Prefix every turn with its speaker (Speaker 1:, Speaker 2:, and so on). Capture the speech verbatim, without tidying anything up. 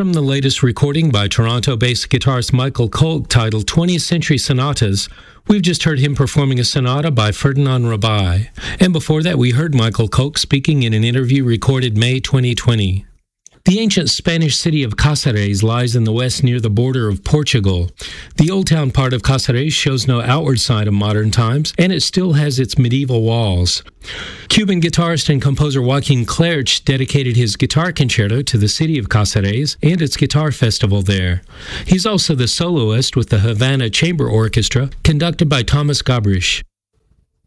Speaker 1: from the latest recording by Toronto-based guitarist Michael Kolk titled twentieth Century Sonatas. We've just heard him performing a sonata by Ferdinand Rabai. And before that, we heard Michael Kolk speaking in an interview recorded May twenty twenty. The ancient Spanish city of Cáceres lies in the west near the border of Portugal. The old town part of Cáceres shows no outward sign of modern times, and it still has its medieval walls. Cuban guitarist and composer Joaquin Clerch dedicated his guitar concerto to the city of Cáceres and its guitar festival there. He's also the soloist with the Havana Chamber Orchestra, conducted by Thomas Gabrich.